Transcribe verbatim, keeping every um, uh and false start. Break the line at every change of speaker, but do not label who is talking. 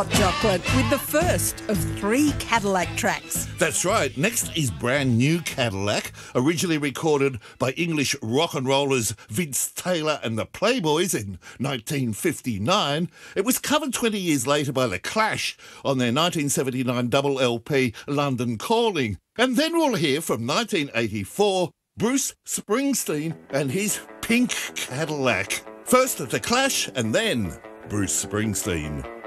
Chocolate with the first of three Cadillac tracks.
That's right. Next is Brand New Cadillac, originally recorded by English rock and rollers Vince Taylor and the Playboys in nineteen fifty-nine. It was covered twenty years later by The Clash on their nineteen seventy-nine double L P London Calling. And then we'll hear from nineteen eighty-four Bruce Springsteen and his Pink Cadillac. First The Clash and then Bruce Springsteen.